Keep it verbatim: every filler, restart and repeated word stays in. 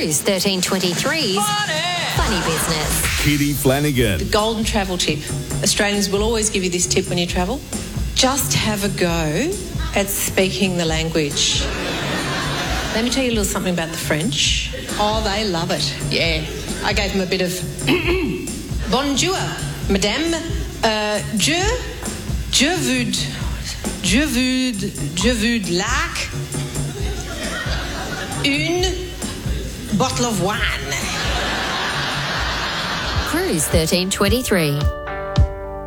Cruise thirteen twenty-three's Funny Business. Kitty Flanagan. The golden travel tip. Australians will always give you this tip when you travel. Just have a go at speaking the language. Let me tell you a little something about the French. Oh, they love it. Yeah. I gave them a bit of bonjour, madame. Uh, je, je veux, je veux, je veux like une bottle of wine. Cruise thirteen twenty-three.